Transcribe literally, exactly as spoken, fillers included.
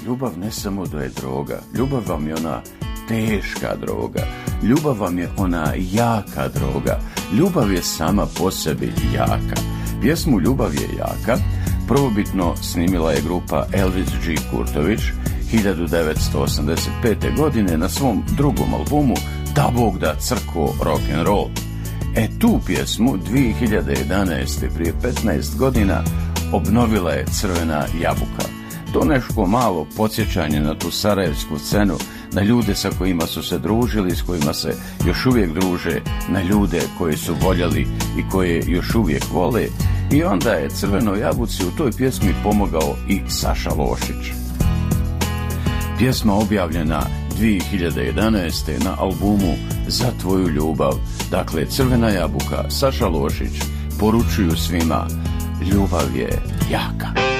ljubav ne samo da je droga, ljubav vam je ona teška droga, ljubav vam je ona jaka droga, ljubav je sama po sebi jaka. Pjesmu Ljubav je jaka prvobitno snimila je grupa Elvis G. Kurtović hiljadu devetsto osamdeset pete. godine na svom drugom albumu Da Bog da crko rock'n'roll. E tu pjesmu dvije hiljade jedanaeste. prije petnaest godina obnovila je Crvena jabuka. To nešto malo podsjećanje na tu sarajevsku scenu, na ljude sa kojima su se družili, s kojima se još uvijek druže, na ljude koji su voljeli i koje još uvijek vole. I onda je Crvenoj jabuci u toj pjesmi pomogao i Saša Lošić. Pjesma objavljena dvije hiljade jedanaeste. na albumu Za tvoju ljubav. Dakle, Crvena jabuka, Saša Lošić poručuju svima, ljubav je jaka.